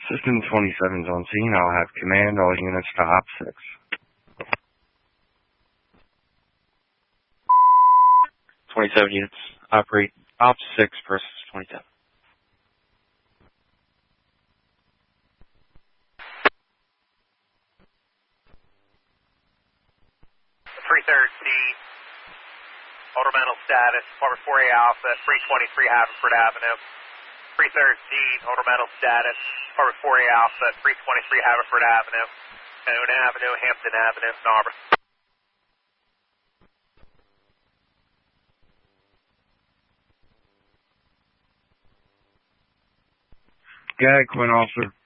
System 27's on scene. I'll have command all units to Op 6. 27 units operate Op 6 versus 27. 3-3 C, orbital status, Department 4A Alpha, 323 Haverford Avenue. 3-3 C, orbital status, Department 4A Alpha, 323 Haverford Avenue, Boone Avenue, Hampton Avenue, Narber. Gag, Quinn Officer.